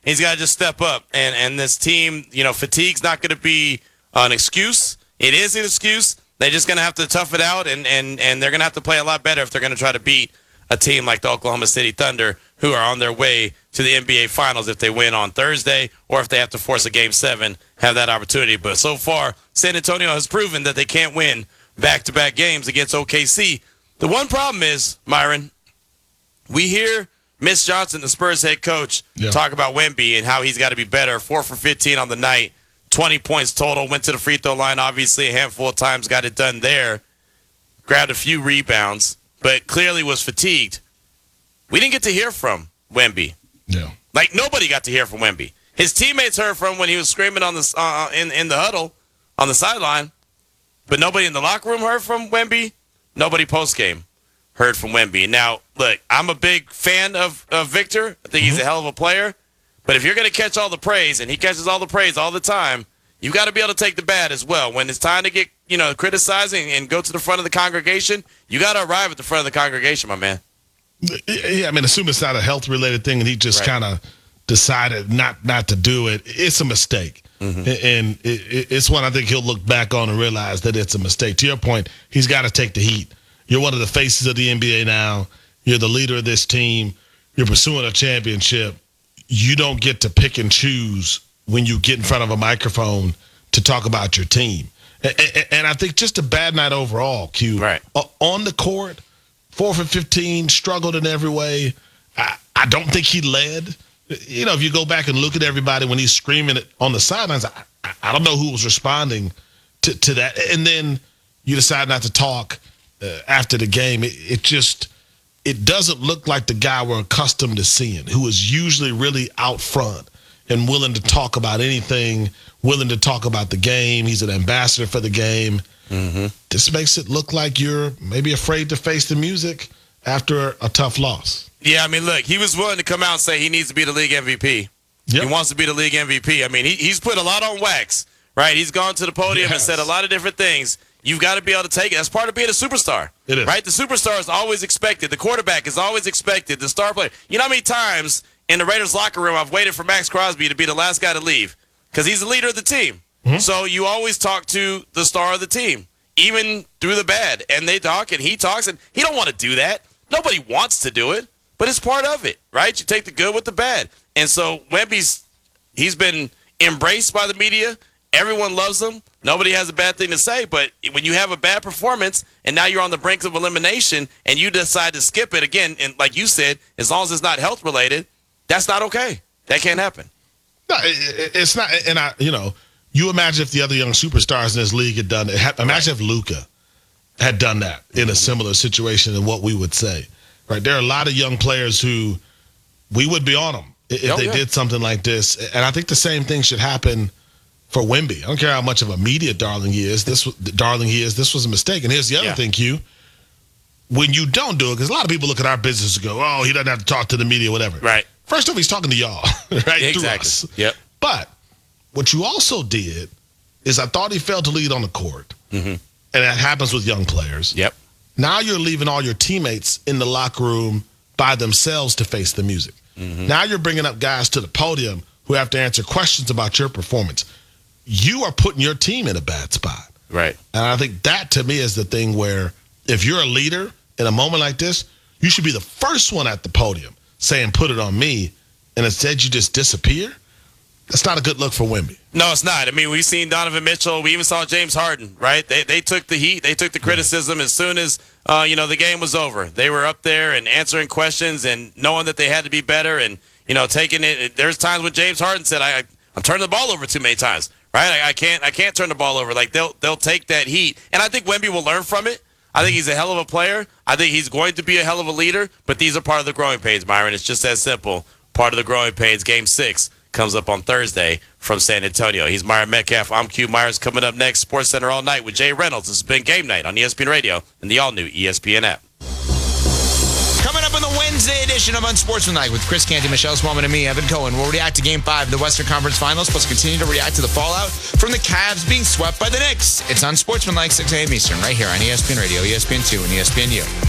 He's got to just step up. And this team, fatigue's not going to be an excuse. It is an excuse. They're just going to have to tough it out, and they're going to have to play a lot better if they're going to try to beat a team like the Oklahoma City Thunder, who are on their way to the NBA Finals if they win on Thursday, or if they have to force a Game 7, have that opportunity. But so far, San Antonio has proven that they can't win back-to-back games against OKC. The one problem is, Myron, we hear Mitch Johnson, the Spurs head coach, talk about Wemby and how he's got to be better. 4 for 15 on the night, 20 points total, went to the free throw line, obviously a handful of times, got it done there, grabbed a few rebounds, but clearly was fatigued. We didn't get to hear from Wemby. Yeah. Like, nobody got to hear from Wemby. His teammates heard from him when he was screaming on the in the huddle on the sideline, but nobody in the locker room heard from Wemby. Nobody post-game heard from Wemby. Now, look, I'm a big fan of Victor. I think he's a hell of a player. But if you're going to catch all the praise, and he catches all the praise all the time, you got to be able to take the bad as well. When it's time to get, criticizing and go to the front of the congregation, you got to arrive at the front of the congregation, my man. Yeah, assume it's not a health-related thing, and he just kind of decided not to do it. It's a mistake. And it's one I think he'll look back on and realize that it's a mistake. To your point, he's got to take the heat. You're one of the faces of the NBA now. You're the leader of this team. You're pursuing a championship. You don't get to pick and choose when you get in front of a microphone to talk about your team. And I think just a bad night overall, Q. Right. On the court, 4 for 15, struggled in every way. I don't think he led. If you go back and look at everybody when he's screaming it on the sidelines, I don't know who was responding to that. And then you decide not to talk after the game. It doesn't look like the guy we're accustomed to seeing, who is usually really out front and willing to talk about anything, willing to talk about the game. He's an ambassador for the game. This makes it look like you're maybe afraid to face the music after a tough loss. Yeah, look, he was willing to come out and say he needs to be the league MVP. Yep. He wants to be the league MVP. He's put a lot on wax, right? He's gone to the podium and said a lot of different things. You've got to be able to take it. That's part of being a superstar. It is. Right? The superstar is always expected. The quarterback is always expected. The star player. You know how many times in the Raiders locker room I've waited for Max Crosby to be the last guy to leave? Because he's the leader of the team. So you always talk to the star of the team, even through the bad. And they talk and he talks, and he don't want to do that. Nobody wants to do it, but it's part of it, right? You take the good with the bad. And so he's been embraced by the media. Everyone loves him. Nobody has a bad thing to say, but when you have a bad performance and now you're on the brink of elimination and you decide to skip it again, and like you said, as long as it's not health related, that's not okay. That can't happen. No, it's not. And you imagine if the other young superstars in this league had done it. Imagine if Luka had done that in a similar situation than what we would say. Right? There are a lot of young players who we would be on them if they did something like this. And I think the same thing should happen for Wemby. I don't care how much of a media darling he is. This was a mistake. And here's the other thing, Q. When you don't do it, because a lot of people look at our business and go, oh, he doesn't have to talk to the media, whatever. Right. First off, he's talking to y'all, right? Exactly. Through us. Yep. But what you also did is I thought he failed to lead on the court. And that happens with young players. Yep. Now you're leaving all your teammates in the locker room by themselves to face the music. Now you're bringing up guys to the podium who have to answer questions about your performance. You are putting your team in a bad spot. Right. And I think that, to me, is the thing where if you're a leader in a moment like this, you should be the first one at the podium saying, put it on me, and instead you just disappear. That's not a good look for Wemby. No, it's not. We've seen Donovan Mitchell. We even saw James Harden, right? They took the heat. They took the criticism as soon as, the game was over. They were up there and answering questions and knowing that they had to be better and, taking it. There's times when James Harden said, I'm turning the ball over too many times, right? I can't turn the ball over. Like, they'll take that heat. And I think Wemby will learn from it. I think he's a hell of a player. I think he's going to be a hell of a leader. But these are part of the growing pains, Myron. It's just that simple. Part of the growing pains. Game 6 comes up on Thursday from San Antonio. He's Myron Metcalf. I'm Q. Myers. Coming up next, Sports Center all night with Jay Reynolds. This has been Game Night on ESPN Radio and the all-new ESPN app. Coming up on the Wednesday edition of Unsportsmanlike with Chris Canty, Michelle Smallman, and me, Evan Cohen. We'll react to Game 5 of the Western Conference Finals, plus continue to react to the fallout from the Cavs being swept by the Knicks. It's Unsportsmanlike, 6 a.m. Eastern, right here on ESPN Radio, ESPN2, and ESPNU.